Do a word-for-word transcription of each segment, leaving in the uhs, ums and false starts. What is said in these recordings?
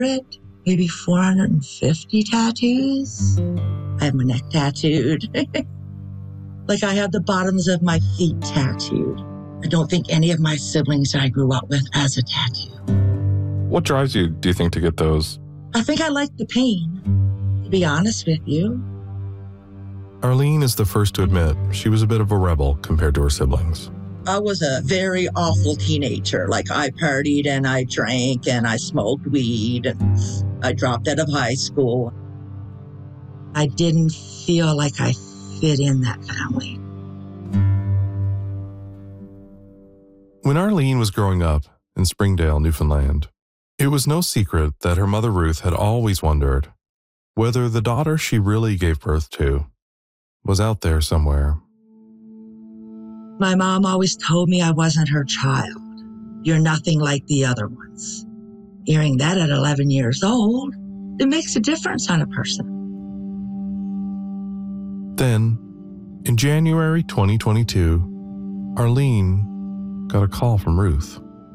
maybe four hundred fifty tattoos. I have my neck tattooed. Like I have the bottoms of my feet tattooed. I don't think any of my siblings I grew up with has a tattoo. What drives you, do you think, to get those? I think I like the pain, to be honest with you. Arlene is the first to admit she was a bit of a rebel compared to her siblings. I was a very awful teenager. Like I partied and I drank and I smoked weed and I dropped out of high school. I didn't feel like I fit in that family. When Arlene was growing up in Springdale, Newfoundland, it was no secret that her mother Ruth had always wondered whether the daughter she really gave birth to was out there somewhere. My mom always told me I wasn't her child. You're nothing like the other ones. Hearing that at eleven years old, it makes a difference on a person. Then, in January twenty twenty-two, Arlene got a call from Ruth.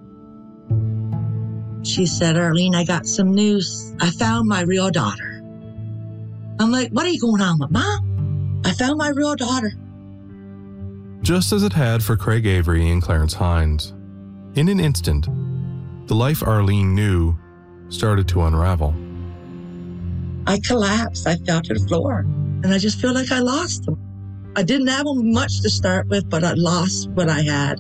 She said, Arlene, I got some news. I found my real daughter. I'm like, what are you going on with, Mom? I found my real daughter. Just as it had for Craig Avery and Clarence Hines, in an instant, the life Arlene knew started to unravel. I collapsed. I fell to the floor, and I just feel like I lost them. I didn't have much to start with, but I lost what I had.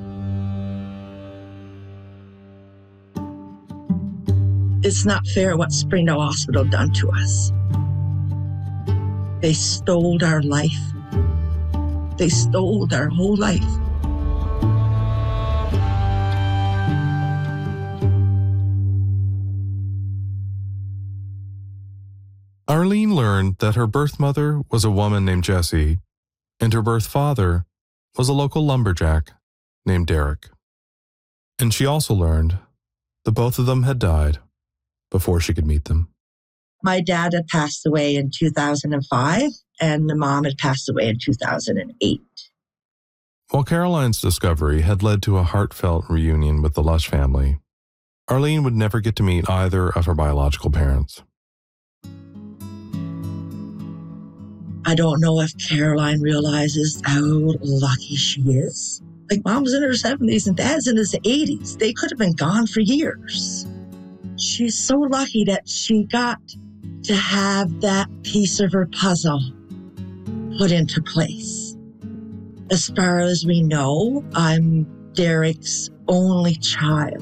It's not fair what Springdale Hospital done to us. They stole our life. They stole our whole life. Arlene learned that her birth mother was a woman named Jessie, and her birth father was a local lumberjack named Derek. And she also learned that both of them had died before she could meet them. My dad had passed away in two thousand five, and the mom had passed away in two thousand eight. While Caroline's discovery had led to a heartfelt reunion with the Lush family, Arlene would never get to meet either of her biological parents. I don't know if Caroline realizes how lucky she is. Like, Mom's in her seventies and Dad's in his eighties. They could have been gone for years. She's so lucky that she got to have that piece of her puzzle put into place. As far as we know, I'm Derek's only child.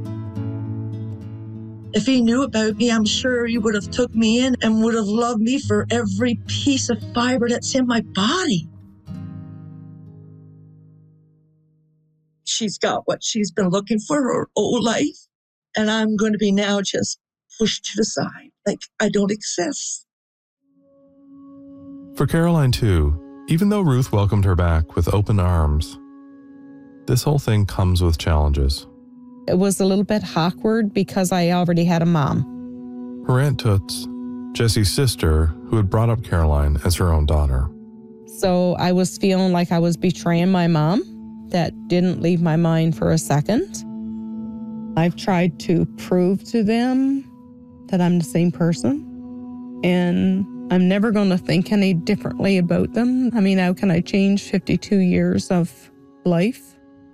If he knew about me, I'm sure he would have took me in and would have loved me for every piece of fiber that's in my body. She's got what she's been looking for her whole life, and I'm going to be now just pushed to the side, like I don't exist. For Caroline, too, even though Ruth welcomed her back with open arms, this whole thing comes with challenges. It was a little bit awkward because I already had a mom. Her Aunt Toots, Jessie's sister, who had brought up Caroline as her own daughter. So I was feeling like I was betraying my mom. That didn't leave my mind for a second. I've tried to prove to them that I'm the same person, and I'm never going to think any differently about them. I mean, how can I change fifty-two years of life?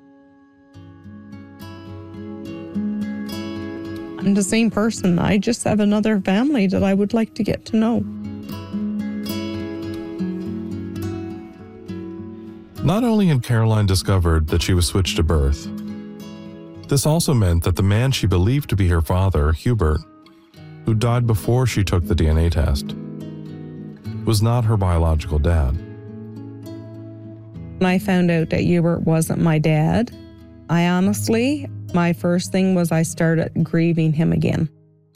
I'm the same person. I just have another family that I would like to get to know. Not only had Caroline discovered that she was switched to birth, this also meant that the man she believed to be her father, Hubert, who died before she took the D N A test, was not her biological dad. When I found out that Hubert wasn't my dad, I honestly, my first thing was I started grieving him again.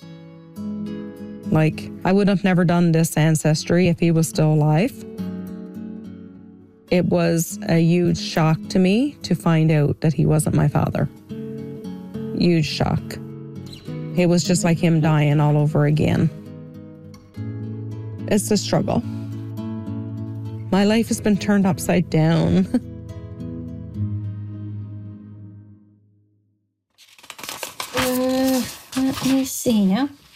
Like, I would have never done this ancestry if he was still alive. It was a huge shock to me to find out that he wasn't my father. Huge shock. It was just like him dying all over again. It's a struggle. My life has been turned upside down. uh, let me see now.